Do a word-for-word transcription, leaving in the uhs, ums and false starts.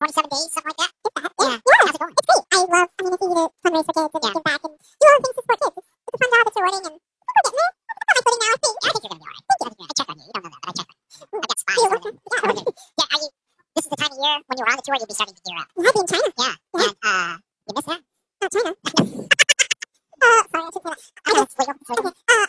twenty-seven days, something like that. It's that. Yeah. Yeah. How's it going? It's great. I love, I mean, it's easy to fundraise for kids and Yeah. give back and do all the things to support kids. It's, it's a fun job. It's rewarding, and we're getting there. I'm on my footing now, I think. Yeah, I think you're gonna be alright. Thank you. I check on you. You don't know that, but I check on you. I've got spies. You're over working. there. Yeah, working. Yeah, are you? This is the time of year when you were on the tour, you'll be starting to gear up. You might be in China. Yeah. Yeah. And uh, you missed that. Oh, China. uh, sorry, I should say that. I Okay, just, it's legal. It's legal. okay, uh,